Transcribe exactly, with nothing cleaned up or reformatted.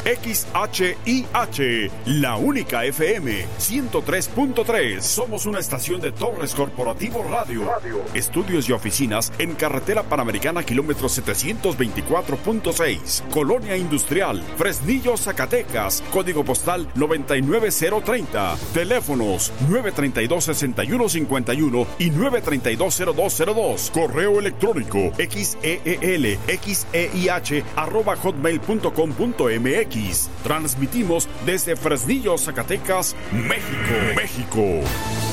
X H I H, la única F M, ciento tres punto tres. Somos una estación de Torres Corporativo Radio. Radio. Estudios y oficinas en Carretera Panamericana, kilómetro setecientos veinticuatro punto seis. Colonia Industrial, Fresnillo, Zacatecas. Código postal noventa y nueve cero treinta. Teléfonos nueve treinta y dos, sesenta y uno cincuenta y uno y nueve treinta y dos, cero dos cero dos. Correo electrónico xeel, xeih, arroba hotmail punto com punto mx. Transmitimos desde Fresnillo, Zacatecas, México. México.